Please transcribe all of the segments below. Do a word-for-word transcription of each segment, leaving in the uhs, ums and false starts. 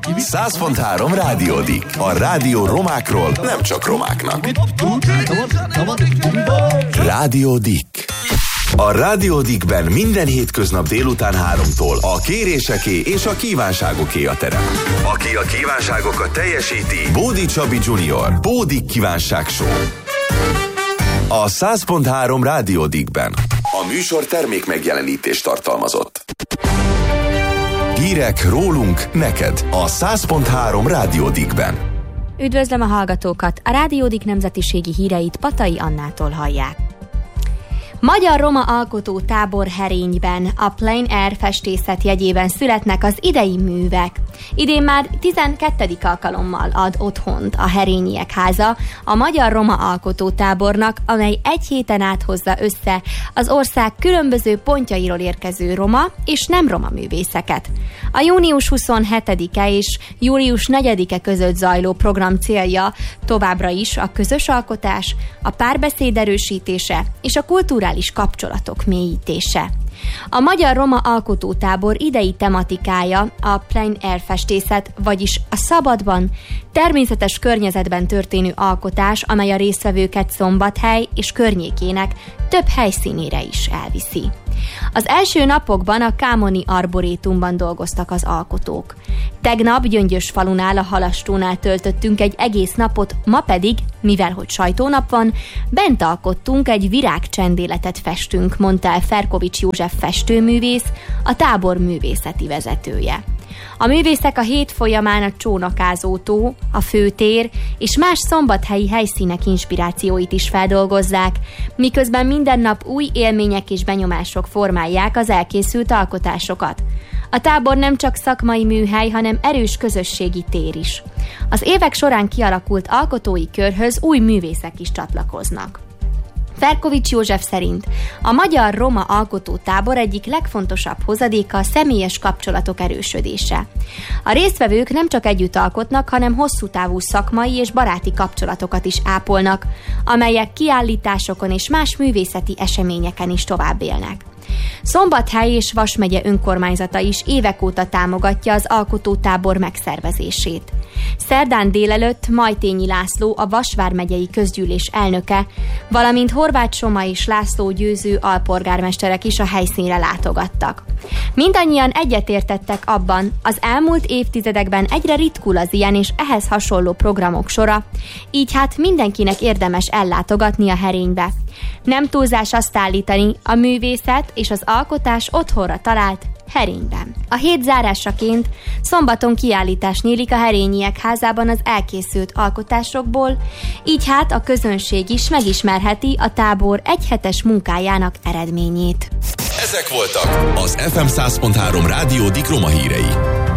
száz pont három Rádiódik. A rádió romákról, nem csak romáknak. Rádiódik. A Rádiódikben minden hétköznap délután háromtól a kéréseké és a kívánságoké a terem. Aki a kívánságokat teljesíti, Bódi Csabi junior Bódi Kívánság Show. A száz pont három Rádiódikben. A műsor termék megjelenítést tartalmazott. Hírek rólunk neked a száz pont három Rádiódikben. Üdvözlöm a hallgatókat! A Rádiódik nemzetiségi híreit Patai Annától hallják. Magyar-roma alkotó tábor Herényben a Plein Air festészet jegyében születnek az idei művek. Idén már tizenkettedik alkalommal ad otthont a Herényiek háza a Magyar-roma alkotó tábornak, amely egy héten át hozza össze az ország különböző pontjairól érkező roma és nem roma művészeket. A június huszonhetedike és július negyedike között zajló program célja továbbra is a közös alkotás, a párbeszéd erősítése és a kulturális kapcsolatok mélyítése. A Magyar-roma alkotótábor idei tematikája a Plein Air festészet, vagyis a szabadban, természetes környezetben történő alkotás, amely a résztvevőket Szombathely és környékének több helyszínére is elviszi. Az első napokban a Kámoni Arborétumban dolgoztak az alkotók. Tegnap Gyöngyösfalunál, a Halastónál töltöttünk egy egész napot, ma pedig, mivel hogy sajtónap van, bent alkottunk, egy virágcsendéletet festünk, mondta el Ferkovics József festőművész, a tábor művészeti vezetője. A művészek a hét folyamán a Csónakázótó, a Főtér és más szombathelyi helyszínek inspirációit is feldolgozzák, miközben minden nap új élmények és benyomások formálják az elkészült alkotásokat. A tábor nem csak szakmai műhely, hanem erős közösségi tér is. Az évek során kialakult alkotói körhöz új művészek is csatlakoznak. Ferkovics József szerint a Magyar-roma alkotótábor egyik legfontosabb hozadéka a személyes kapcsolatok erősödése. A résztvevők nem csak együtt alkotnak, hanem hosszú távú szakmai és baráti kapcsolatokat is ápolnak, amelyek kiállításokon és más művészeti eseményeken is tovább élnek. Szombathely és Vas megye önkormányzata is évek óta támogatja az alkotótábor megszervezését. Szerdán délelőtt Majtényi László, a Vas vármegyei közgyűlés elnöke, valamint Horváth Soma és László Győző alpolgármesterek is a helyszínre látogattak. Mindannyian egyetértettek abban, az elmúlt évtizedekben egyre ritkul az ilyen és ehhez hasonló programok sora, így hát mindenkinek érdemes ellátogatni a Herénybe. Nem túlzás azt állítani, a művészet és az alkotás otthonra talált Herényben. A hét zárásaként szombaton kiállítás nyílik a Herényiek házában az elkészült alkotásokból, így hát a közönség is megismerheti a tábor egyhetes munkájának eredményét. Ezek voltak az ef em száz pont három Rádiódik roma hírei.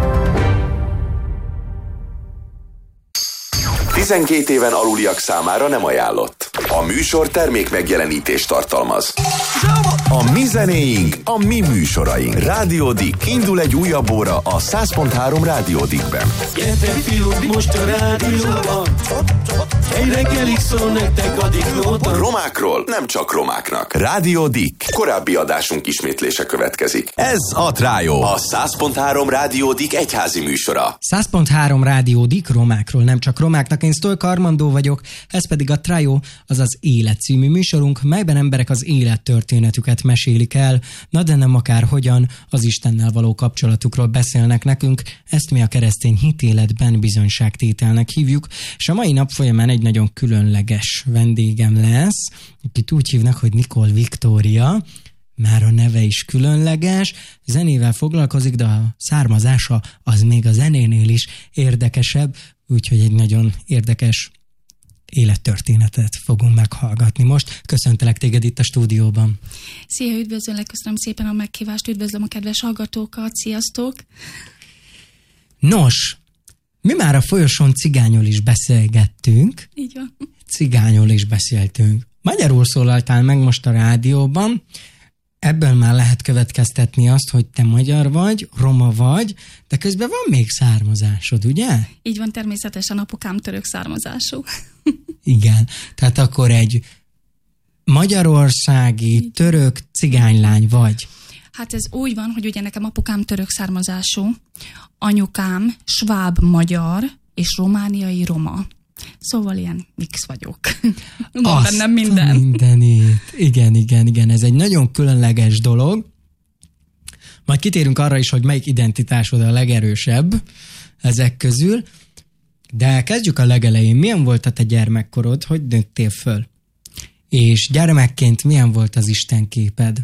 tizenkét éven aluliak számára nem ajánlott. A műsor termék megjelenítést tartalmaz. A mi zenéink, a mi műsoraink. Rádiódik. Indul egy újabb óra a száz pont három Rádiódikben. Gyertek fiúk, most a rádióban. Egy reggelig szól nektek a diklóban. Romákról, nem csak romáknak. Rádiódik. Korábbi adásunk ismétlése következik. Ez a Trájó. A száz pont három Rádiódik egyházi műsora. száz pont három Rádiódik romákról, nem csak romáknak. Én Sztolka Armandó vagyok, ez pedig a Trájó, azaz Élet című műsorunk, melyben emberek az élettörténetüket mesélik el, na de nem akárhogyan, az Istennel való kapcsolatukról beszélnek nekünk, ezt mi a keresztény hitéletben bizonyságtételnek hívjuk, és a mai nap folyamán egy nagyon különleges vendégem lesz, akit úgy hívnak, hogy Nikol Viktória, már a neve is különleges, zenével foglalkozik, de a származása az még a zenénél is érdekesebb, úgyhogy egy nagyon érdekes élettörténetet fogunk meghallgatni most. Köszöntelek téged itt a stúdióban. Szia, üdvözöllek, köszönöm szépen a meghívást, üdvözlöm a kedves hallgatókat, sziasztok! Nos, mi már a folyosón cigányról is beszélgettünk. Így van. Cigányról is beszéltünk. Magyarul szólaltál meg most a rádióban, ebből már lehet következtetni azt, hogy te magyar vagy, roma vagy, de közben van még származásod, ugye? Így van, természetesen apukám török származású. Igen, tehát akkor egy magyarországi török cigánylány vagy. Hát ez úgy van, hogy ugye nekem apukám török származású, anyukám sváb-magyar és romániai roma. Szóval ilyen mix vagyok. Van bennem minden. Mindenit. Igen, igen, igen. Ez egy nagyon különleges dolog. Majd kitérünk arra is, hogy melyik identitásod a legerősebb ezek közül. De kezdjük a legelején. Milyen volt a te gyermekkorod? Hogy nőttél föl? És gyermekként milyen volt az istenképed?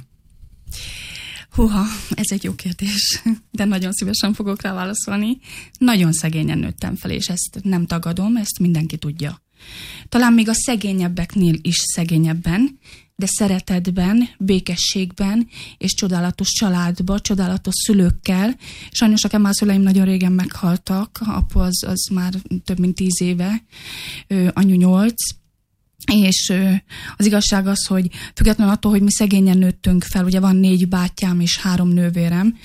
Húha, ez egy jó kérdés, de nagyon szívesen fogok rá válaszolni. Nagyon szegényen nőttem fel, és ezt nem tagadom, ezt mindenki tudja. Talán még a szegényebbeknél is szegényebben, de szeretetben, békességben és csodálatos családba, csodálatos szülőkkel. Sajnos a Kemál szüleim nagyon régen meghaltak, apu az, az már több mint tíz éve, anyu nyolc. És az igazság az, hogy függetlenül attól, hogy mi szegényen nőttünk fel, ugye van négy bátyám és három nővérem,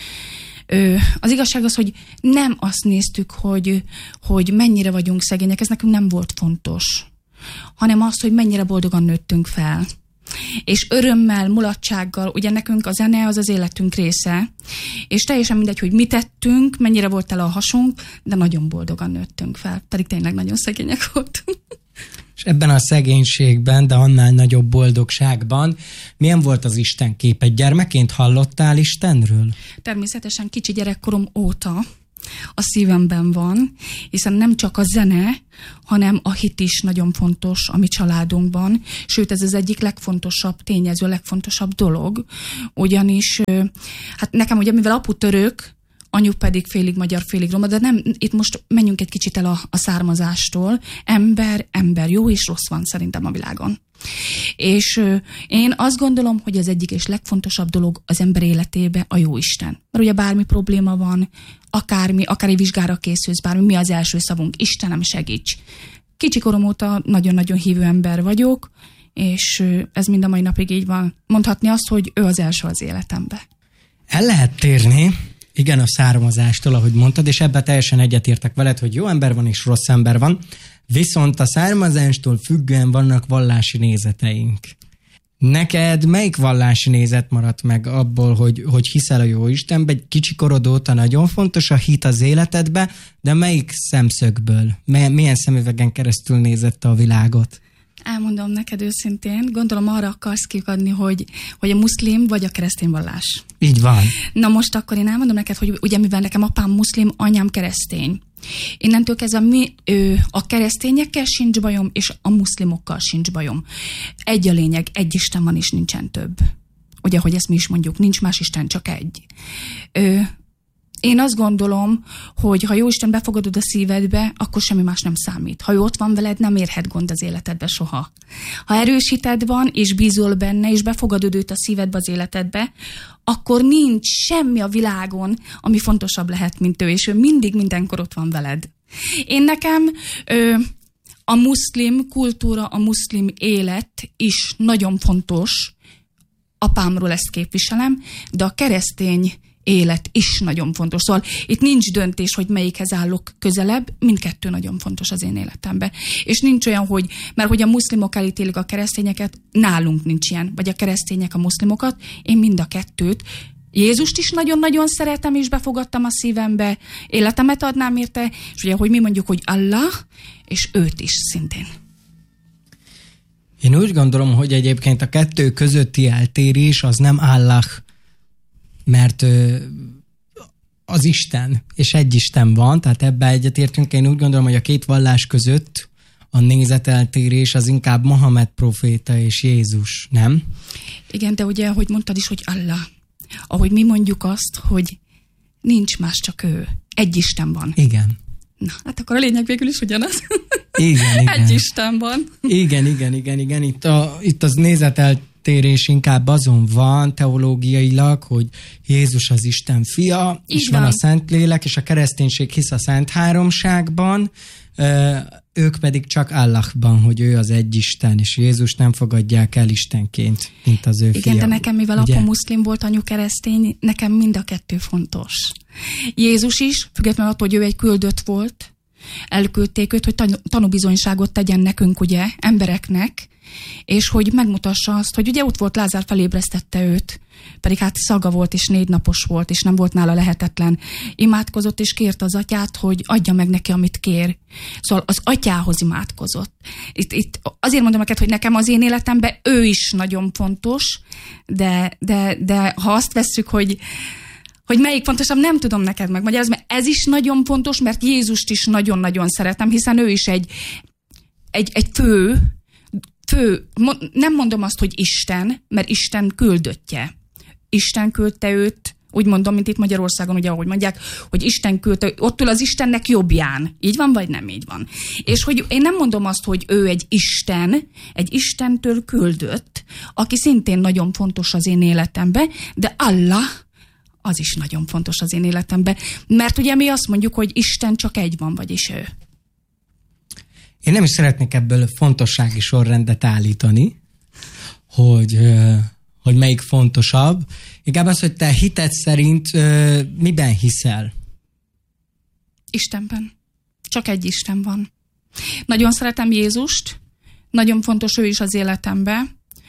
az igazság az, hogy nem azt néztük, hogy, hogy mennyire vagyunk szegények, ez nekünk nem volt fontos, hanem azt, hogy mennyire boldogan nőttünk fel. És örömmel, mulatsággal, ugye nekünk a zene az az életünk része, és teljesen mindegy, hogy mit tettünk, mennyire volt tele a hasunk, de nagyon boldogan nőttünk fel, pedig tényleg nagyon szegények voltunk. És ebben a szegénységben, de annál nagyobb boldogságban milyen volt az Isten képed? Gyermekként hallottál Istenről? Természetesen kicsi gyerekkorom óta a szívemben van, hiszen nem csak a zene, hanem a hit is nagyon fontos a mi családunkban, sőt ez az egyik legfontosabb tényező, legfontosabb dolog, ugyanis hát nekem ugye, mivel apu török, anyu pedig félig magyar, félig roma, de nem, itt most menjünk egy kicsit el a, a származástól. Ember, ember, jó és rossz van szerintem a világon. És ö, én azt gondolom, hogy az egyik és legfontosabb dolog az ember életébe a Jóisten. Mert ugye bármi probléma van, akármi, akár egy vizsgára készülsz, bármi, mi az első szavunk? Istenem, segíts! Kicsi korom óta nagyon-nagyon hívő ember vagyok, és ö, ez mind a mai napig így van. Mondhatni azt, hogy ő az első az életembe. El lehet térni, igen, a származástól, ahogy mondtad, és ebben teljesen egyetértek veled, hogy jó ember van és rossz ember van, viszont a származástól függően vannak vallási nézeteink. Neked melyik vallási nézet maradt meg abból, hogy, hogy hiszel a Jóistenbe? Egy kicsi korod óta nagyon fontos a hit az életedbe, de melyik szemszögből? Milyen szemüvegen keresztül nézette a világot? Elmondom neked őszintén, gondolom arra akarsz kiadni, hogy, hogy a muszlim vagy a keresztény vallás. Így van. Na most akkor én elmondom neked, hogy ugye mivel nekem apám muszlim, anyám keresztény. Innentől kezdve mi, ő, a keresztényekkel sincs bajom, és a muszlimokkal sincs bajom. Egy a lényeg, egy Isten van, és nincsen több. Ugye, hogy ezt mi is mondjuk, nincs más Isten, csak egy. Ö, Én azt gondolom, hogy ha Jóisten befogadod a szívedbe, akkor semmi más nem számít. Ha ő ott van veled, nem érhet gond az életedbe soha. Ha erősíted van, és bízol benne, és befogadod őt a szívedbe az életedbe, akkor nincs semmi a világon, ami fontosabb lehet, mint ő, és ő mindig mindenkor ott van veled. Én nekem ö, a muszlim kultúra, a muszlim élet is nagyon fontos. Apámról ezt képviselem, de a keresztény élet is nagyon fontos. Szóval itt nincs döntés, hogy melyikhez állok közelebb, mindkettő nagyon fontos az én életemben. És nincs olyan, hogy, mert hogy a muszlimok elítélik a keresztényeket, nálunk nincs ilyen, vagy a keresztények a muszlimokat, én mind a kettőt. Jézust is nagyon-nagyon szeretem, és befogadtam a szívembe, életemet adnám érte, és ugye, hogy mi mondjuk, hogy Allah, és őt is szintén. Én úgy gondolom, hogy egyébként a kettő közötti eltérés az nem Allah, mert ö, az Isten, és egy Isten van, tehát ebben egyetértünk. Én úgy gondolom, hogy a két vallás között a nézeteltérés az inkább Mohamed proféta és Jézus, nem? Igen, de ugye, ahogy mondtad is, hogy Allah. Ahogy mi mondjuk azt, hogy nincs más, csak ő. Egy Isten van. Igen. Na, hát akkor a lényeg végül is ugyanaz. Igen, igen. Egy Isten van. Igen, igen, igen, igen. Itt, a, itt az nézeteltérés inkább azon van teológiailag, hogy Jézus az Isten fia, Így és van. van a Szentlélek, és a kereszténység hisz a Szent Háromságban, ők pedig csak Allahban, hogy ő az egy Isten, és Jézus nem fogadják el Istenként, mint az ő Igen, fia. de nekem, mivel ugye? apu muszlim volt, anyu keresztény, nekem mind a kettő fontos. Jézus is, függetlenül attól, hogy ő egy küldött volt, Elküldték őt, hogy tanúbizonyságot tegyen nekünk, ugye, embereknek, és hogy megmutassa azt, hogy ugye ott volt Lázár, felébresztette őt, pedig hát szaga volt, és négy napos volt, és nem volt nála lehetetlen. Imádkozott, és kérte az atyát, hogy adja meg neki, amit kér. Szóval az atyához imádkozott. Itt, itt azért mondom neked, hogy nekem az én életemben ő is nagyon fontos, de, de, de ha azt vesszük, hogy hogy melyik fontosabb, nem tudom neked megmagyarázni, mert ez is nagyon fontos, mert Jézust is nagyon-nagyon szeretem, hiszen ő is egy, egy, egy fő, fő, nem mondom azt, hogy Isten, mert Isten küldöttje. Isten küldte őt, úgy mondom, mint itt Magyarországon, ugye ahogy mondják, hogy Isten küldte, ott ül az Istennek jobbján. Így van, vagy nem így van? És hogy én nem mondom azt, hogy ő egy Isten, egy Istentől küldött, aki szintén nagyon fontos az én életemben, de Allah, az is nagyon fontos az én életemben. Mert ugye mi azt mondjuk, hogy Isten csak egy van, vagyis ő. Én nem is szeretnék ebből fontossági sorrendet állítani, hogy, hogy melyik fontosabb. Inkább az, hogy te hited szerint miben hiszel? Istenben. Csak egy Isten van. Nagyon szeretem Jézust, nagyon fontos ő is az életemben.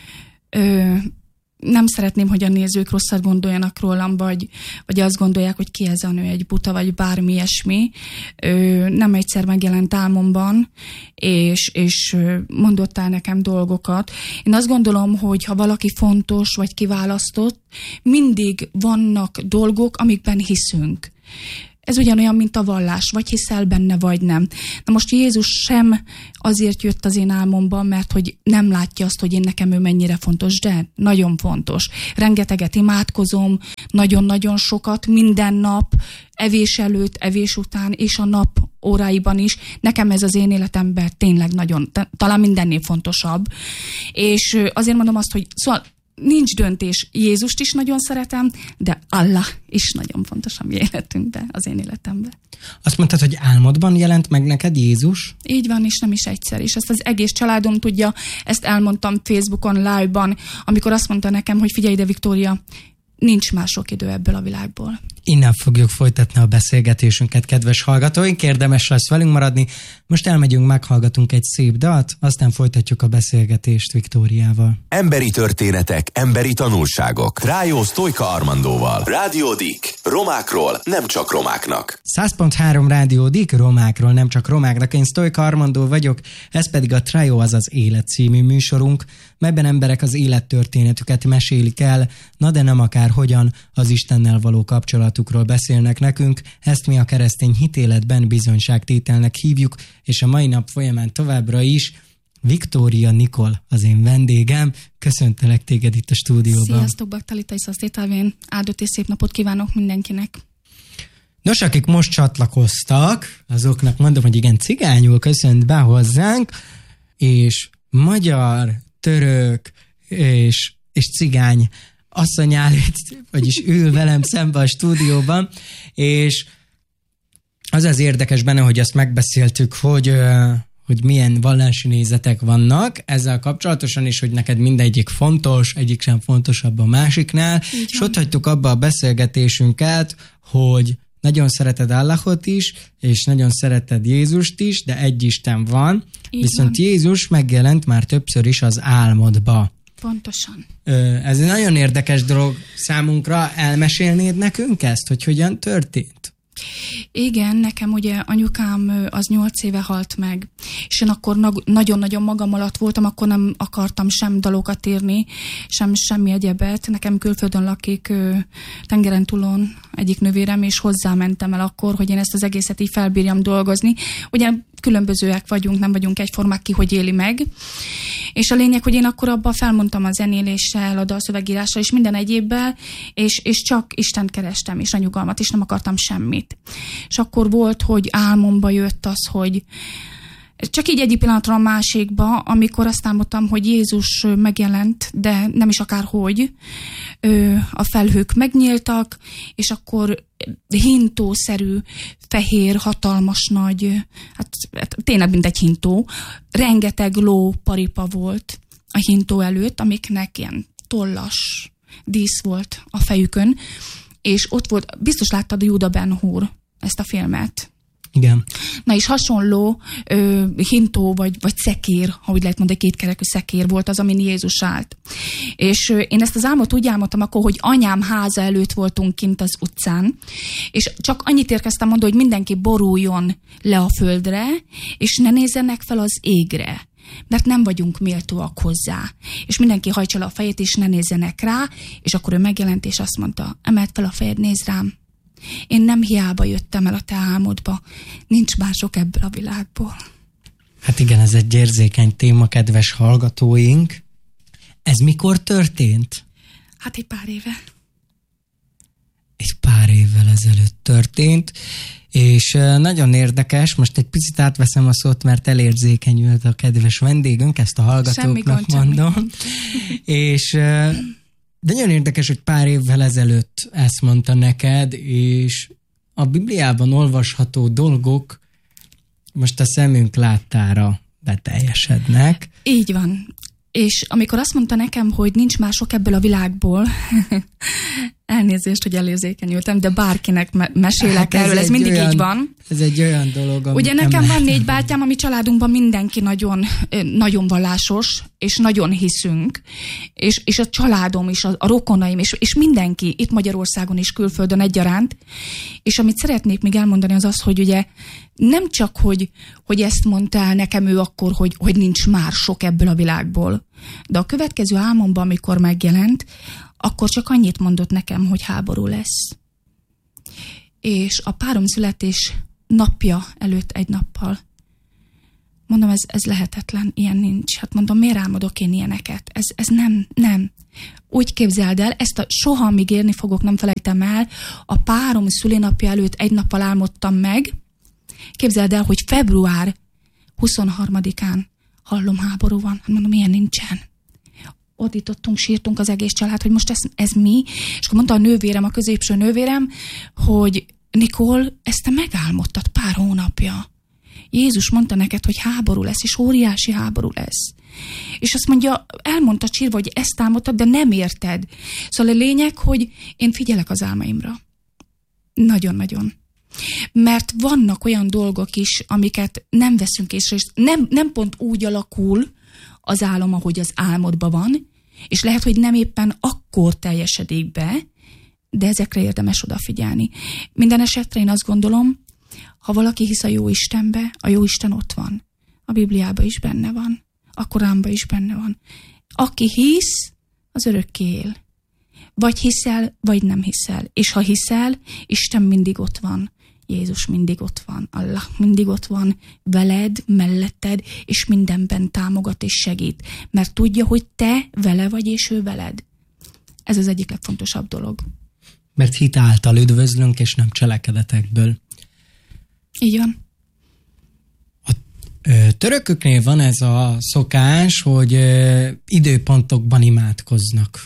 Ö, nem szeretném, hogy a nézők rosszat gondoljanak rólam, vagy, vagy azt gondolják, hogy ki ez a nő, egy buta, vagy bármi ilyesmi. Ö, nem egyszer megjelent álmomban, és, és mondott el nekem dolgokat. Én azt gondolom, hogy ha valaki fontos, vagy kiválasztott, mindig vannak dolgok, amikben hiszünk. Ez ugyanolyan, mint a vallás, vagy hiszel benne, vagy nem. Na most Jézus sem azért jött az én álmomban, mert hogy nem látja azt, hogy én nekem ő mennyire fontos, de nagyon fontos. Rengeteget imádkozom, nagyon-nagyon sokat, minden nap, evés előtt, evés után, és a nap óráiban is. Nekem ez az én életemben tényleg nagyon, talán mindennél fontosabb. És azért mondom azt, hogy szóval nincs döntés. Jézust is nagyon szeretem, de Allah is nagyon fontos a mi életünkben, az én életemben. Azt mondtad, hogy álmodban jelent meg neked Jézus? Így van, és nem is egyszer. És ezt az egész családom tudja, ezt elmondtam Facebookon, live-ban, amikor azt mondta nekem, hogy figyelj ide, Viktória, nincs már sok idő ebből a világból. Innen fogjuk folytatni a beszélgetésünket, kedves hallgatóink, érdemes lesz velünk maradni. Most elmegyünk, meghallgatunk egy szép dalt, aztán folytatjuk a beszélgetést Viktóriával. Emberi történetek, emberi tanulságok. Trájó Sztojka Armandóval. Rádió Dik. Romákról, nem csak romáknak. száz pont három Rádió Dik, romákról, nem csak romáknak. Én Sztojka Armandó vagyok, ez pedig a Trájó, azaz Élet című műsorunk, melyben emberek az élettörténetüket mesélik el, na de nem akár hogyan, az Istennel való kapcsolatukról beszélnek nekünk. Ezt mi a keresztény hitéletben bizonyságtételnek hívjuk, és a mai nap folyamán továbbra is Viktória Nikol az én vendégem. Köszöntelek téged itt a stúdióban. Sziasztok, Baktalita Iszasztételvén. Áldott és szép napot kívánok mindenkinek. Nos, akik most csatlakoztak, azoknak mondom, hogy igen, cigányul köszönt be hozzánk, és magyar, török és, és cigány asszony áll itt, vagyis ül velem szembe a stúdióban, és az az érdekes benne, hogy azt megbeszéltük, hogy, hogy milyen vallási nézetek vannak ezzel kapcsolatosan, és hogy neked mindegyik fontos, egyik sem fontosabb a másiknál, és ott hagytuk abba a beszélgetésünket, hogy nagyon szereted Allahot is, és nagyon szereted Jézust is, de egy Isten van, így viszont van. Jézus megjelent már többször is az álmodba. Pontosan. Ez egy nagyon érdekes dolog számunkra. Elmesélnéd nekünk ezt, hogy hogyan történt? Igen, nekem ugye anyukám az nyolc éve halt meg, és én akkor nag- nagyon-nagyon magam alatt voltam, akkor nem akartam sem dalokat írni, sem semmi egyebet. Nekem külföldön lakik tengeren túlon egyik nővérem, és hozzámentem el akkor, hogy én ezt az egészet így felbírjam dolgozni. Ugye különbözőek vagyunk, nem vagyunk egyformák, ki hogy éli meg. És a lényeg, hogy én akkor abban felmondtam a zenéléssel, a dalszövegírással és minden egyébbel, és, és csak Istent kerestem, és a nyugalmat, és nem akartam semmit. És akkor volt, hogy álmomba jött az, hogy csak így egyik pillanatra a másikba, amikor azt álmodtam, hogy Jézus megjelent, de nem is akárhogy, a felhők megnyíltak, és akkor hintószerű, fehér, hatalmas nagy, hát tényleg mint egy hintó, rengeteg ló paripa volt a hintó előtt, amiknek ilyen tollas dísz volt a fejükön, és ott volt, biztos láttad a Judah Ben Hur, ezt a filmet. Igen. Na és hasonló ö, hintó vagy, vagy szekér, ha úgy lehet mondani, kétkerekű szekér volt az, amin Jézus állt. És ö, én ezt az álmot úgy álmodtam akkor, hogy anyám háza előtt voltunk kint az utcán, és csak annyit érkeztem mondani, hogy mindenki boruljon le a földre, és ne nézzenek fel az égre, mert nem vagyunk méltóak hozzá. És mindenki hajtsa le a fejét, és ne nézzenek rá, és akkor ő megjelent, és azt mondta, emeld fel a fejed, nézd rám. Én nem hiába jöttem el a te álmodba, nincs mások ebből a világból. Hát igen, ez egy érzékeny téma, kedves hallgatóink. Ez mikor történt? Hát egy pár éve. Egy pár évvel ezelőtt történt, és nagyon érdekes, most egy picit átveszem a szót, mert elérzékenyült a kedves vendégünk, ezt a hallgatóknak mondom. Semmi. És de nagyon érdekes, hogy pár évvel ezelőtt ezt mondta neked, és a Bibliában olvasható dolgok most a szemünk láttára beteljesednek. Így van. És amikor azt mondta nekem, hogy nincs mások ebből a világból, elnézést, hogy elérzékenyültem, de bárkinek me- mesélek hát ez erről, ez mindig olyan, így van. Ez egy olyan dolog, amit ugye nekem van négy bátyám, a mi családunkban mindenki nagyon, nagyon vallásos, és nagyon hiszünk, és, és a családom is, a, a rokonaim, és, és mindenki itt Magyarországon és külföldön egyaránt. És amit szeretnék még elmondani az az, hogy ugye nem csak, hogy, hogy ezt mondta el nekem ő akkor, hogy, hogy nincs már sok ebből a világból, de a következő álmomban, amikor megjelent, akkor csak annyit mondott nekem, hogy háború lesz. És a párom születés napja előtt egy nappal mondom, ez, ez lehetetlen, ilyen nincs. Hát mondom, miért álmodok én ilyeneket? Ez, ez nem, nem. Úgy képzeld el, ezt a soha amíg érni fogok, nem felejtem el, a párom szülinapja előtt egy nappal álmodtam meg. Képzeld el, hogy február huszonharmadikán hallom, háború van. Hát mondom, ilyen nincsen. Ordítottunk, sírtunk az egész család, hogy most ez, ez mi? És akkor mondta a nővérem, a középső nővérem, hogy Nikol, ezt te megálmodtad pár hónapja. Jézus mondta neked, hogy háború lesz, és óriási háború lesz. És azt mondja, elmondta sírva, hogy ezt álmodtad, de nem érted. Szóval a lényeg, hogy én figyelek az álmaimra. Nagyon-nagyon. Mert vannak olyan dolgok is, amiket nem veszünk észre, és nem, nem pont úgy alakul az álom, ahogy az álmodban van, és lehet, hogy nem éppen akkor teljesedik be, de ezekre érdemes odafigyelni. Minden esetre én azt gondolom, ha valaki hisz a Jóistenbe, a Jóisten ott van. A Bibliában is benne van. A Koránban is benne van. Aki hisz, az örökké él. Vagy hiszel, vagy nem hiszel. És ha hiszel, Isten mindig ott van. Jézus mindig ott van. Allah mindig ott van. Veled, melletted, és mindenben támogat és segít. Mert tudja, hogy te vele vagy, és ő veled. Ez az egyik legfontosabb dolog. Mert hit által üdvözlünk, és nem cselekedetekből. Így van. A ö, törököknél van ez a szokás, hogy ö, időpontokban imádkoznak.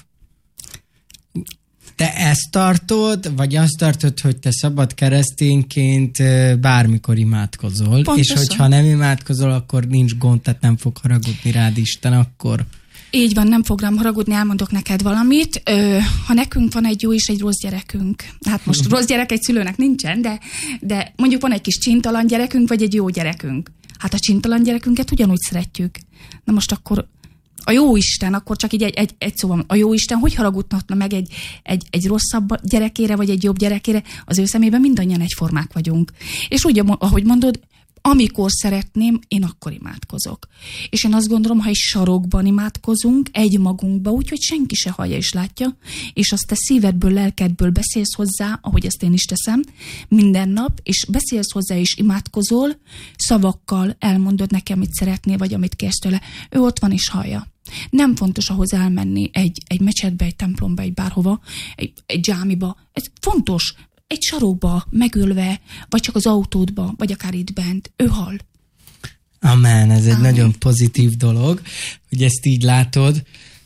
Te ezt tartod, vagy azt tartod, hogy te szabad keresztényként ö, bármikor imádkozol, pontosan. És hogyha nem imádkozol, akkor nincs gond, tehát nem fog haragudni rád Isten, akkor... Így van, nem fog rám haragudni, elmondok neked valamit. Ö, ha nekünk van egy jó és egy rossz gyerekünk, hát most rossz gyerek egy szülőnek nincsen, de, de mondjuk van egy kis csintalan gyerekünk, vagy egy jó gyerekünk. Hát a csintalan gyerekünket ugyanúgy szeretjük. Na most akkor a Jóisten, akkor csak így egy, egy, egy szóval, a Jóisten hogy haragudhatna meg egy, egy, egy rosszabb gyerekére, vagy egy jobb gyerekére? Az ő szemében mindannyian egyformák vagyunk. És úgy, ahogy mondod, amikor szeretném, én akkor imádkozok. És én azt gondolom, ha egy sarokban imádkozunk, egy magunkba, úgyhogy senki se hallja és látja, és azt te szívedből, lelkedből beszélsz hozzá, ahogy ezt én is teszem, minden nap, és beszélsz hozzá és imádkozol, szavakkal elmondod neki, amit szeretnél, vagy amit kérsz tőle. Ő ott van és hallja. Nem fontos ahhoz elmenni egy, egy mecsetbe, egy templomba, egy bárhova, egy, egy dzsámiba. Ez fontos. Egy sarokba, megülve, vagy csak az autódba, vagy akár itt bent. Ő hall. Amen, ez egy Amen. Nagyon pozitív dolog, hogy ezt így látod.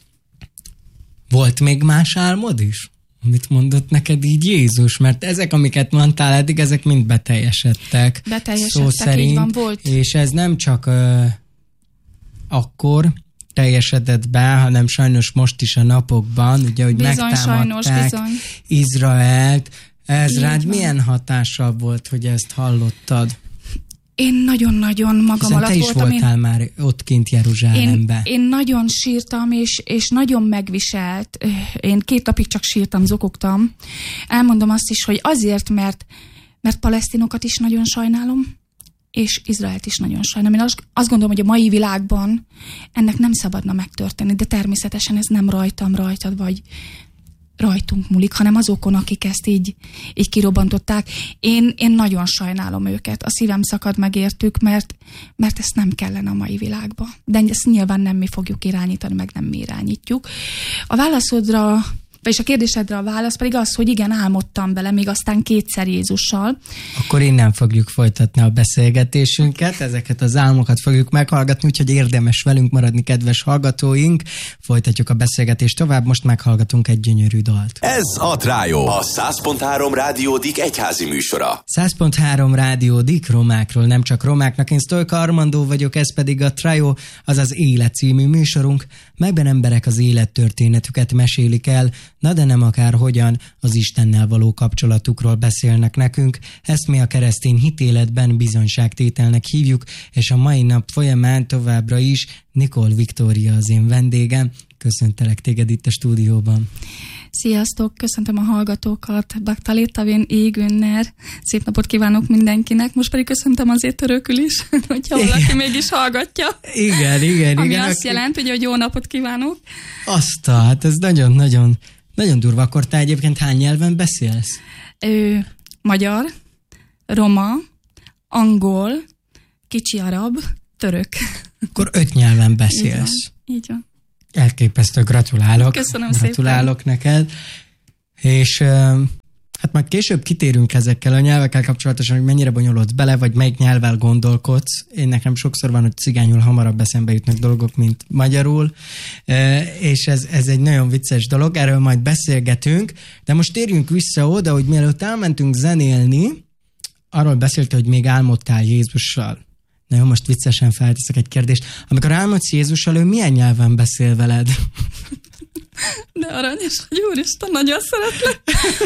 Volt még más álmod is? Amit mondott neked így Jézus? Mert ezek, amiket mondtál eddig, ezek mind beteljesedtek. Beteljesedtek, szó szerint, így van, volt. És ez nem csak uh, akkor teljesedett be, hanem sajnos most is a napokban, ugye, hogy bizony, megtámadták sajnos, Izraelt. Ez így rád van. milyen hatással volt, hogy ezt hallottad? Én nagyon-nagyon magam Hiszen alatt te is voltam. voltál én, már ott kint Jeruzsálembe. Én, én nagyon sírtam, és, és nagyon megviselt. Én két napig csak sírtam, zokogtam. Elmondom azt is, hogy azért, mert, mert palesztinokat is nagyon sajnálom, és Izraelt is nagyon sajnálom. Én azt, azt gondolom, hogy a mai világban ennek nem szabadna megtörténni, de természetesen ez nem rajtam, rajtad vagy rajtunk múlik, hanem azokon, akik ezt így, így kirobbantották. Én, én nagyon sajnálom őket. A szívem szakad meg értük, mert, mert ezt nem kellene a mai világba. De ezt nyilván nem mi fogjuk irányítani, meg nem mi irányítjuk. A válaszodra, vagyis a kérdésedre a válasz pedig az, hogy igen, álmodtam vele, még aztán kétszer Jézussal. Akkor innen fogjuk folytatni a beszélgetésünket, ezeket az álmokat fogjuk meghallgatni, úgyhogy érdemes velünk maradni, kedves hallgatóink. Folytatjuk a beszélgetést tovább, most meghallgatunk egy gyönyörű dalt. Ez a Trájó, a száz pont három Rádió Dik egyházi műsora. száz pont három Rádió Dik, romákról, nem csak romáknak. Én Sztolka Armandó vagyok, ez pedig a Trájó, azaz Élet című műsorunk, melyben emberek az élettörténetüket mesélik el, na de nem akárhogyan, az Istennel való kapcsolatukról beszélnek nekünk. Ezt mi a keresztény hitéletben bizonyságtételnek hívjuk, és a mai nap folyamán továbbra is Nikol Viktória az én vendégem. Köszöntelek téged itt a stúdióban. Sziasztok, köszöntöm a hallgatókat, Baktalétavén Égünner. Szép napot kívánok mindenkinek, most pedig köszöntöm azért törökül is, hogyha valaki igen. mégis hallgatja. Igen, igen, Ami igen. azt aki... jelenti, hogy jó napot kívánok. Azt, hát ez nagyon-nagyon nagyon durva. Akkor te egyébként hány nyelven beszélsz? Ö, magyar, roma, angol, kicsi arab, török. Akkor öt nyelven beszélsz. Így van. Így van. Elképesztő, gratulálok. Köszönöm Gratulálok szépen. neked. És hát majd később kitérünk ezekkel a nyelvekkel kapcsolatosan, hogy mennyire bonyolodsz bele, vagy melyik nyelvvel gondolkodsz. Én nekem sokszor van, hogy cigányul hamarabb eszembe jutnak dolgok, mint magyarul. És ez, ez egy nagyon vicces dolog, erről majd beszélgetünk. De most térjünk vissza oda, hogy mielőtt elmentünk zenélni, arról beszéltél, hogy még álmodtál Jézussal. Na jó, most viccesen felteszek egy kérdést. Amikor álmodsz Jézussal, ő milyen nyelven beszél veled? De aranyos, hogy Úristen, nagyon szeretlek.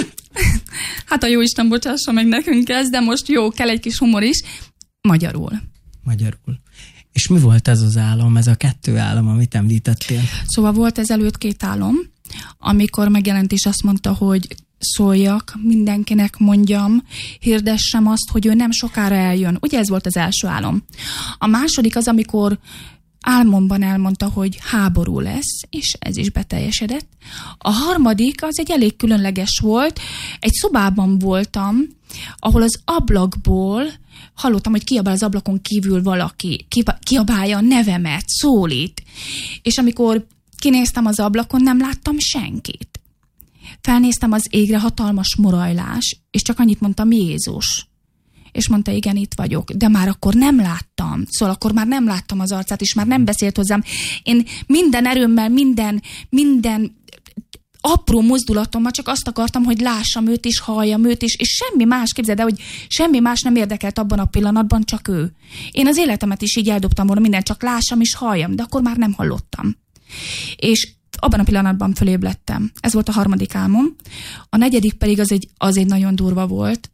Hát a Jóisten bocsássa meg nekünk ez, de most jó, kell egy kis humor is. Magyarul. Magyarul. És mi volt ez az álom, ez a kettő álom, amit említettél? Szóval volt ezelőtt két álom, amikor megjelent és azt mondta, hogy szóljak, mindenkinek mondjam, hirdessem azt, hogy ő nem sokára eljön. Ugye ez volt az első álom. A második az, amikor álmomban elmondta, hogy háború lesz, és ez is beteljesedett. A harmadik az egy elég különleges volt. Egy szobában voltam, ahol az ablakból hallottam, hogy kiabál az ablakon kívül valaki, kiabálja a nevemet, szólít. És amikor kinéztem az ablakon, nem láttam senkit. Felnéztem az égre, hatalmas morajlás, és csak annyit mondtam, Jézus. És mondta, igen, itt vagyok, de már akkor nem láttam. Szóval akkor már nem láttam az arcát, és már nem beszélt hozzám. Én minden erőmmel, minden, minden apró mozdulatommal csak azt akartam, hogy lássam őt is, halljam őt is, és semmi más, képzeld el, hogy semmi más nem érdekelt abban a pillanatban, csak ő. Én az életemet is így eldobtam volna, mindent csak lássam és halljam, de akkor már nem hallottam. És abban a pillanatban fölébredtem. Ez volt a harmadik álmom. A negyedik pedig az egy, az egy nagyon durva volt.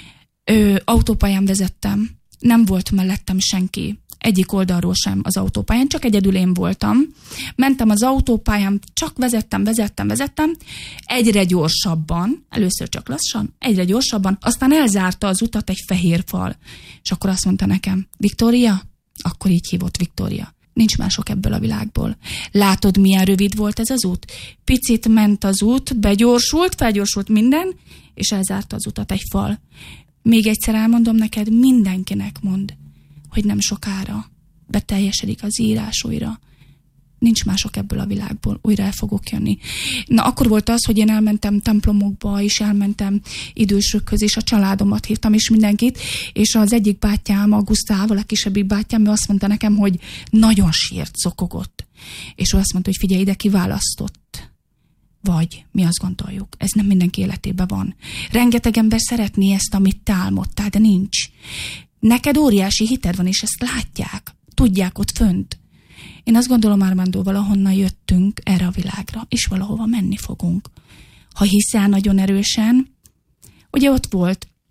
Ö, autópályán vezettem. Nem volt mellettem senki. Egyik oldalról sem az autópályán, csak egyedül én voltam. Mentem az autópályán, csak vezettem, vezettem, vezettem. Egyre gyorsabban, először csak lassan, egyre gyorsabban, aztán elzárta az utat egy fehér fal. És akkor azt mondta nekem, Viktória? Akkor így hívott Viktória. Nincs mások ebből a világból. Látod, milyen rövid volt ez az út? Picit ment az út, begyorsult, felgyorsult minden, és elzárta az utat egy fal. Még egyszer elmondom neked, mindenkinek mond, hogy nem sokára beteljesedik az írás újra. Nincs mások ebből a világból, újra el fogok jönni. Na, akkor volt az, hogy én elmentem templomokba, és elmentem idősökhöz, és a családomat hívtam, és mindenkit, és az egyik bátyám, a Gusztával, a kisebbik bátyám, ő azt mondta nekem, hogy nagyon sírt, zokogott. És ő azt mondta, hogy figyelj ide, kiválasztott. Vagy mi azt gondoljuk, ez nem mindenki életében van. Rengeteg ember szeretné ezt, amit te álmodtál, de nincs. Neked óriási hited van, és ezt látják, tudják ott fönt. Én azt gondolom, Armando, valahonnan jöttünk erre a világra, és valahova menni fogunk. Ha hiszel nagyon erősen, ugye ott volt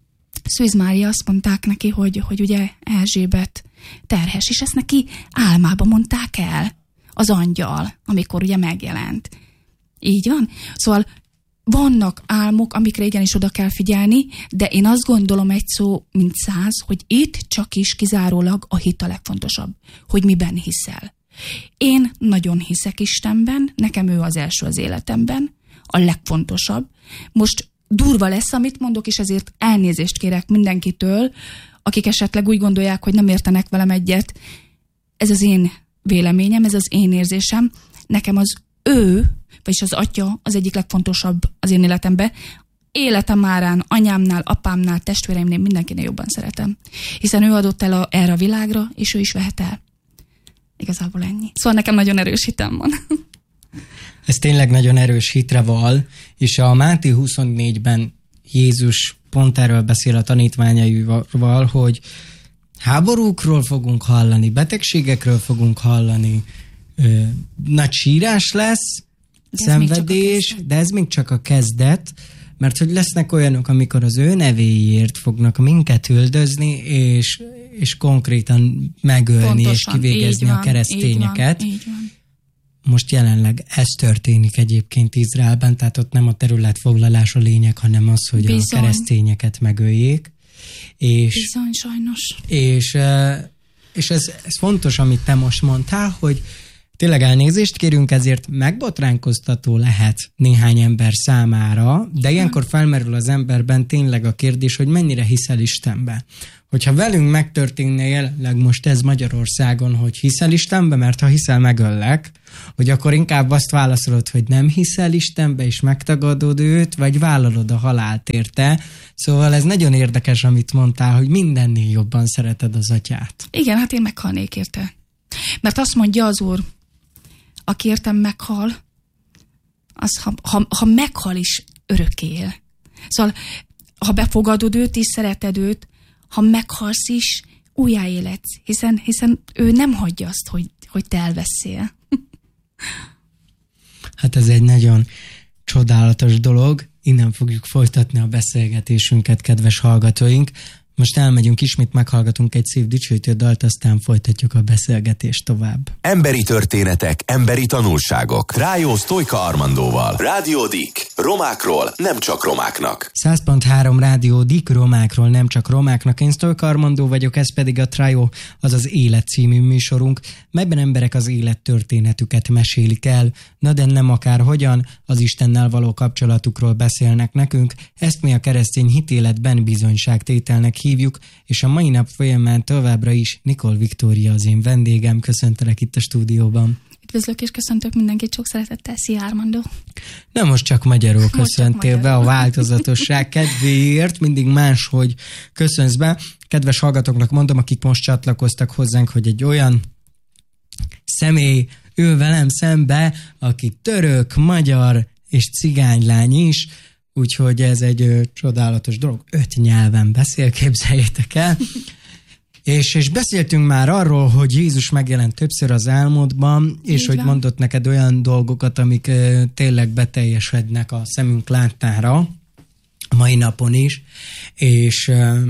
Szűz Mária azt mondták neki, hogy, hogy ugye Erzsébet terhes, és ezt neki álmába mondták el az angyal, amikor ugye megjelent. Így van? Szóval vannak álmok, amikre igenis oda kell figyelni, de én azt gondolom egy szó, mint száz, hogy itt csak is kizárólag a hit a legfontosabb, hogy miben hiszel. Én nagyon hiszek Istenben, nekem ő az első az életemben, a legfontosabb. Most durva lesz, amit mondok, és ezért elnézést kérek mindenkitől, akik esetleg úgy gondolják, hogy nem értenek velem egyet. Ez az én véleményem, ez az én érzésem. Nekem az ő, vagyis az atya az egyik legfontosabb az én életemben. Életem árán, anyámnál, apámnál, testvéreimnél mindenkinél jobban szeretem. Hiszen ő adott el a, erre a világra, és ő is vehet el. Igazából ennyi. Szóval nekem nagyon erős hitem van. Ez tényleg nagyon erős hitre val, és a Máté huszonnégyben Jézus pont erről beszél a tanítványaival, hogy háborúkról fogunk hallani, betegségekről fogunk hallani, ö, nagy sírás lesz, de szenvedés, de ez még csak a kezdet, mert hogy lesznek olyanok, amikor az ő nevéért fognak minket üldözni, és, és konkrétan megölni pontosan, és kivégezni van, a keresztényeket. Így van, így van. Most jelenleg ez történik egyébként Izraelben, tehát ott nem a területfoglalás a lényeg, hanem az, hogy bizony. A keresztényeket megöljék. És, bizony, sajnos. És, és ez, ez fontos, amit te most mondtál, hogy tényleg elnézést kérünk, ezért megbotránkoztató lehet néhány ember számára, de ilyenkor felmerül az emberben tényleg a kérdés, hogy mennyire hiszel Istenbe. Hogyha velünk megtörténne jelenleg most ez Magyarországon, hogy hiszel Istenbe, mert ha hiszel, megöllek, hogy akkor inkább azt válaszolod, hogy nem hiszel Istenbe, és megtagadod őt, vagy vállalod a halált érte. Szóval ez nagyon érdekes, amit mondtál, hogy mindennél jobban szereted az atyát. Igen, hát én meghalnék érte. Mert azt mondja az Úr, aki értem meghal, az ha, ha, ha meghal is örökké él. Szóval, ha befogadod őt és szereted őt, ha meghalsz is, újjáéledsz, hiszen, hiszen ő nem hagyja azt, hogy, hogy te elveszél. Hát ez egy nagyon csodálatos dolog. Innen fogjuk folytatni a beszélgetésünket, kedves hallgatóink. Most elmegyünk, ismét meghallgatunk egy szép dicsőítő dalt, aztán folytatjuk a beszélgetést tovább. Emberi történetek, emberi tanulságok. Trájó Sztojka Armandóval. Rádió Dik. Romákról, nem csak romáknak. száz pont három Rádió Dik, romákról, nem csak romáknak. Én Sztojka Armandó vagyok, ez pedig a Trájó, az az Élet című műsorunk, melyben emberek az élettörténetüket mesélik el, na de nem akárhogyan, az Istennel való kapcsolatukról beszélnek nekünk, ezt mi a keresztény hitéletben bizonyságtételnek hívjuk, és a mai nap folyamán továbbra is Nikol Viktória az én vendégem. Köszöntelek itt a stúdióban. Üdvözlök és köszöntök mindenkit sok szeretettel. Szia, Armando! Nem most csak magyarul köszöntél be, a változatosság kedvéért, mindig máshogy köszönsz be. Kedves hallgatóknak mondom, akik most csatlakoztak hozzánk, hogy egy olyan személy ül velem szembe, aki török, magyar és cigánylány is, úgyhogy ez egy ö, csodálatos dolog. Öt nyelven beszél, képzeljétek el. és, és beszéltünk már arról, hogy Jézus megjelent többször az álmodban, és így hogy van. Mondott neked olyan dolgokat, amik ö, tényleg beteljesednek a szemünk láttára, a mai napon is, és, ö,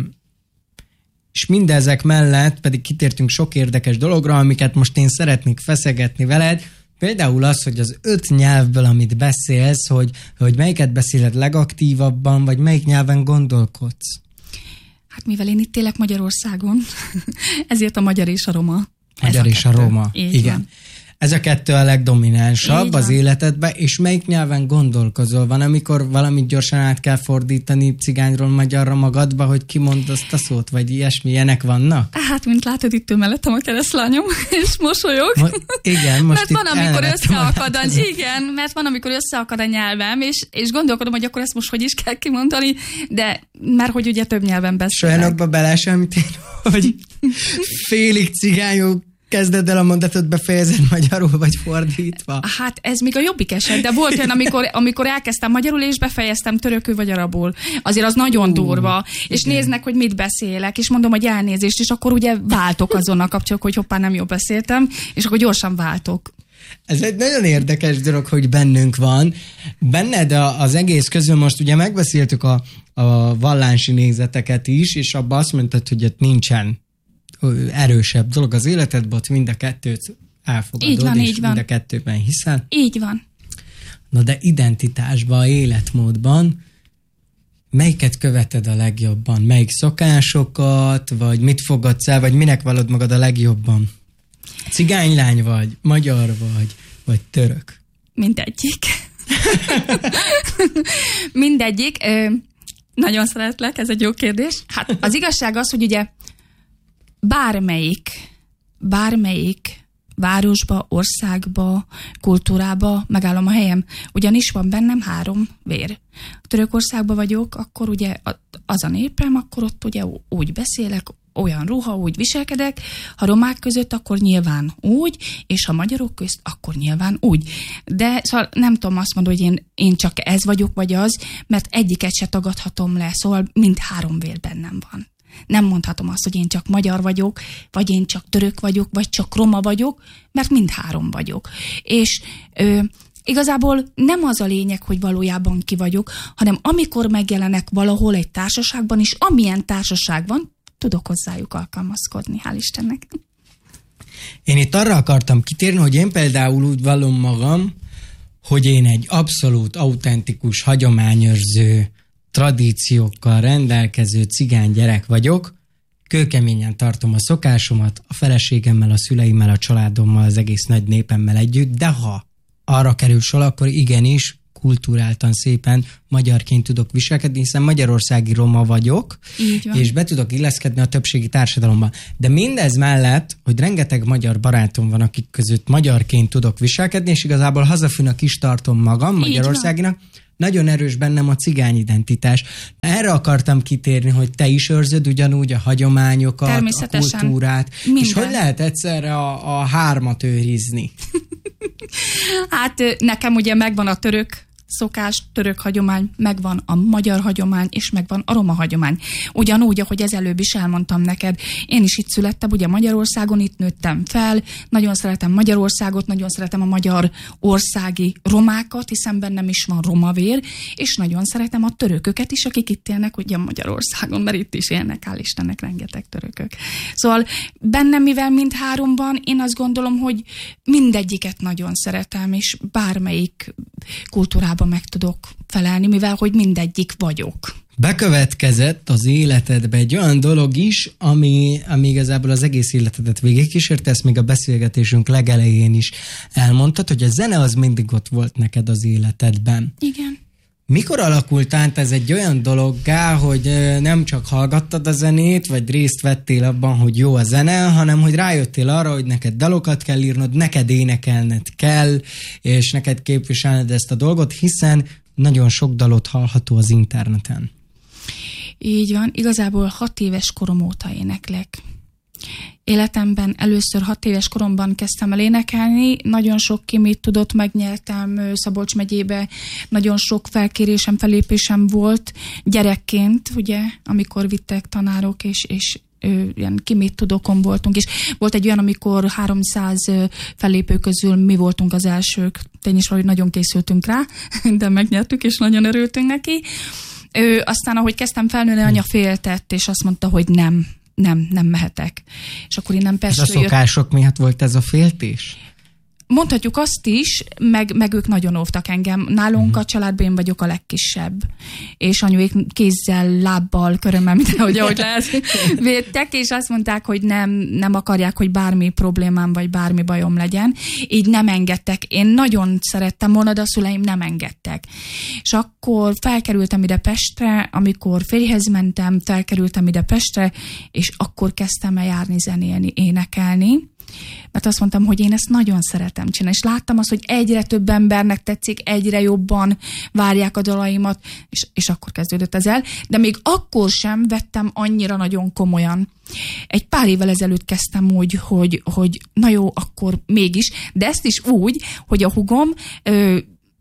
és mindezek mellett pedig kitértünk sok érdekes dologra, amiket most én szeretnék feszegetni veled. Például az, hogy az öt nyelvből, amit beszélsz, hogy, hogy melyiket beszéled legaktívabban, vagy melyik nyelven gondolkodsz? Hát mivel én itt élek Magyarországon, ezért a magyar és a roma. Magyar és a roma, így igen. Van. Ez a kettő a legdominánsabb az életedben, és melyik nyelven gondolkozol? Van, amikor valamit gyorsan át kell fordítani cigányról magyarra magadba, hogy kimond azt a szót, vagy ilyesmi, ilyenek vannak? Hát, mint látod, itt ő mellettem a keresztlányom, és mosolyog. Mo- igen, most mert van, amikor összeakad a, a igen, mert van, amikor összeakad a nyelvem, és, és gondolkodom, hogy akkor ezt most hogy is kell kimondani, de már hogy ugye több nyelven beszélek. Olyanokba belesemmit én, hogy félig cigányok kezded el a mondatot, befejezed magyarul, vagy fordítva? Hát ez még a jobbik eset, de volt olyan, amikor, amikor elkezdtem magyarul, és befejeztem törökül vagy arabul. Azért az nagyon uh, durva. És igen. Néznek, hogy mit beszélek, és mondom, hogy elnézést, és akkor ugye váltok azonnal kapcsolatban, hogy hoppá, nem jól beszéltem, és akkor gyorsan váltok. Ez egy nagyon érdekes dolog, hogy bennünk van. Benned az egész közül most ugye megbeszéltük a, a vallási nézeteket is, és abban azt mondtad, hogy ott nincsen erősebb dolog az életedben, ott mind a kettőt elfogadod, így van, és így van. mind a kettőben hiszel. Így van. Na de identitásban, életmódban melyiket követed a legjobban? Melyik szokásokat, vagy mit fogadsz el, vagy minek vallod magad a legjobban? Cigánylány vagy, magyar vagy, vagy török? Mindegyik. Mindegyik. Ö, nagyon szeretlek, ez egy jó kérdés. Hát az igazság az, hogy ugye bármelyik, bármelyik városba, országba, kultúrába megállom a helyem. Ugyanis van bennem három vér. Törökországban vagyok, akkor ugye az a népem, akkor ott ugye úgy beszélek, olyan ruha, úgy viselkedek, ha romák között, akkor nyilván úgy, és ha magyarok közt, akkor nyilván úgy. De szóval nem tudom azt mondani, hogy én, én csak ez vagyok, vagy az, mert egyiket se tagadhatom le, szóval mind három vér bennem van. Nem mondhatom azt, hogy én csak magyar vagyok, vagy én csak török vagyok, vagy csak roma vagyok, mert mind három vagyok. És ö, igazából nem az a lényeg, hogy valójában ki vagyok, hanem amikor megjelenek valahol egy társaságban, és amilyen társaságban, tudok hozzájuk alkalmazkodni, hál' Istennek. Én itt arra akartam kitérni, hogy én például úgy vallom magam, hogy én egy abszolút autentikus, hagyományőrző, tradíciókkal rendelkező cigány gyerek vagyok, kőkeményen tartom a szokásomat, a feleségemmel, a szüleimmel, a családommal, az egész nagy népemmel együtt, de ha arra kerül sor, akkor igenis kulturáltan szépen magyarként tudok viselkedni, hiszen magyarországi roma vagyok, és be tudok illeszkedni a többségi társadalomba. De mindez mellett, hogy rengeteg magyar barátom van, akik között magyarként tudok viselkedni, és igazából hazafinak is tartom magam, magyarországinak, nagyon erős bennem a cigány identitás. Erre akartam kitérni, hogy te is őrzöd ugyanúgy a hagyományokat, a kultúrát, minden. És hogy lehet egyszerre a, a hármat őrizni? Hát nekem ugye megvan a török szokás, török hagyomány, megvan a magyar hagyomány, és megvan a roma hagyomány. Ugyanúgy, ahogy ez előbb is elmondtam neked, én is itt születtem, ugye Magyarországon, itt nőttem fel, nagyon szeretem Magyarországot, nagyon szeretem a magyar országi romákat, hiszen bennem is van romavér, és nagyon szeretem a törököket is, akik itt élnek ugye Magyarországon, mert itt is élnek, hál' Istennek, rengeteg törökök. Szóval bennem, mivel mind három van, én azt gondolom, hogy mindegyiket nagyon szeretem, és bármelyik kultúrában meg tudok felelni, mivel hogy mindegyik vagyok. Bekövetkezett az életedbe egy olyan dolog is, ami, ami igazából az egész életedet végigkísérte, ezt még a beszélgetésünk legelején is elmondtad, hogy a zene az mindig ott volt neked az életedben. Igen. Mikor alakult át ez egy olyan dologgá, hogy nem csak hallgattad a zenét, vagy részt vettél abban, hogy jó a zene, hanem hogy rájöttél arra, hogy neked dalokat kell írnod, neked énekelned kell, és neked képviselned ezt a dolgot, hiszen nagyon sok dalot hallható az interneten. Így van, igazából hat éves korom óta éneklek. Életemben először hat éves koromban kezdtem el énekelni, nagyon sok kimét tudott, megnyertem Szabolcs megyébe, nagyon sok felkérésem, felépésem volt gyerekként, ugye, amikor vittek tanárok, és, és ö, ilyen kimét tudókon voltunk, és volt egy olyan, amikor háromszáz fellépő közül mi voltunk az elsők, tény is valahogy nagyon készültünk rá, de megnyertük, és nagyon örültünk neki. Ö, aztán, ahogy kezdtem felnőni, anya féltett, és azt mondta, hogy nem, nem, nem mehetek. És akkor innen Pestről jött. A szokások jött... miatt volt ez a féltés? Mondhatjuk azt is, meg, meg ők nagyon óvtak engem. Nálunk uh-huh. a családban én vagyok a legkisebb. És anyuék kézzel, lábbal, körömmel, mindenhogy ahogy lehet védtek, és azt mondták, hogy nem, nem akarják, hogy bármi problémám, vagy bármi bajom legyen. Így nem engedtek. Én nagyon szerettem volna, de a szüleim nem engedtek. És akkor felkerültem ide Pestre, amikor férjhez mentem, felkerültem ide Pestre, és akkor kezdtem el járni, zenélni, énekelni. Mert azt mondtam, hogy én ezt nagyon szeretem csinálni, és láttam azt, hogy egyre több embernek tetszik, egyre jobban várják a dalaimat, és, és akkor kezdődött ez el. De még akkor sem vettem annyira nagyon komolyan. Egy pár évvel ezelőtt kezdtem úgy, hogy, hogy na jó, akkor mégis, de ezt is úgy, hogy a hugom ö,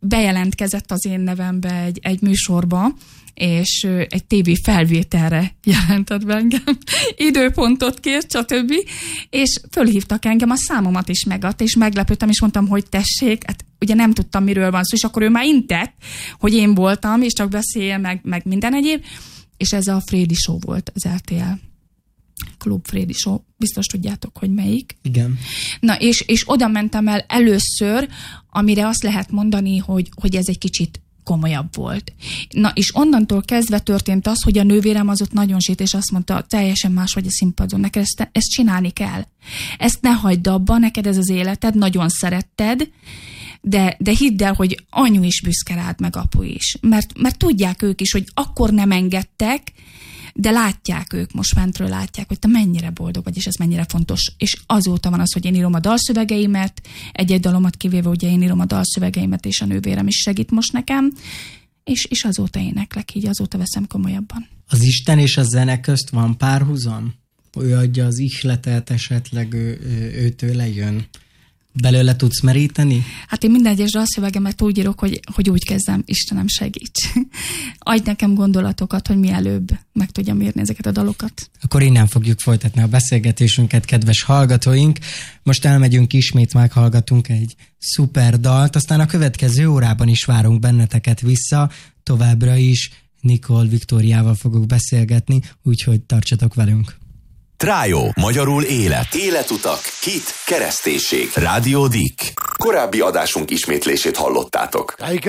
bejelentkezett az én nevembe egy, egy műsorba, és egy tévé felvételre jelentett be engem, időpontot kért, stb. És fölhívtak engem, a számomat is megadta, és meglepődtem, és mondtam, hogy tessék, hát ugye nem tudtam, miről van szó, és akkor ő már intett, hogy én voltam, és csak beszél, meg, meg minden egyéb, és ez a Frédi Show volt, az er té el Klub Frédi Show, biztos tudjátok, hogy melyik. Igen. Na, és, és oda mentem el először, amire azt lehet mondani, hogy, hogy ez egy kicsit komolyabb volt. Na, és onnantól kezdve történt az, hogy a nővérem az ott nagyon zsít, és azt mondta, teljesen más vagy a színpadon, neked ezt, ezt csinálni kell. Ezt ne hagyd abba, neked ez az életed, nagyon szeretted, de, de hidd el, hogy anyu is büszke rád, meg apu is. Mert, mert tudják ők is, hogy akkor nem engedtek, de látják ők, most fentről látják, hogy te mennyire boldog vagy, és ez mennyire fontos. És azóta van az, hogy én írom a dalszövegeimet, egy-egy dalomat kivéve, ugye én írom a dalszövegeimet, és a nővérem is segít most nekem, és, és azóta éneklek, így azóta veszem komolyabban. Az Isten és a zene közt van párhuzam? Ő adja az ihletet, esetleg ő, ő, őtőle jön? Belőle tudsz meríteni? Hát én minden egyes dalszövegemet úgy írok, hogy, hogy úgy kezdem, Istenem segíts. Adj nekem gondolatokat, hogy mielőbb meg tudjam írni ezeket a dalokat. Akkor innen fogjuk folytatni a beszélgetésünket, kedves hallgatóink. Most elmegyünk ismét, meghallgatunk egy szuper dalt, aztán a következő órában is várunk benneteket vissza. Továbbra is Nicole Viktóriával fogok beszélgetni, úgyhogy tartsatok velünk. Trájó, magyarul élet, életutak, hit, kereszténység, Rádió Dick. Korábbi adásunk ismétlését hallottátok.